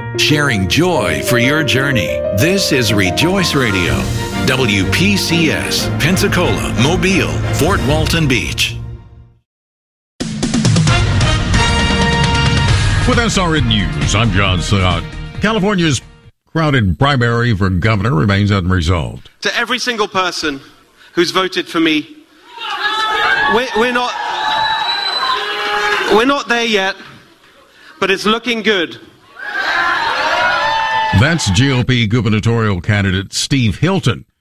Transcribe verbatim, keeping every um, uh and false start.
sharing joy for your journey. This is Rejoice Radio, W P C S, Pensacola, Mobile, Fort Walton Beach. With S R N News, I'm John Surratt. California's crowded primary for governor remains unresolved. To every single person who's voted for me, we're, we're not we're not there yet, but it's looking good. That's G O P gubernatorial candidate Steve Hilton,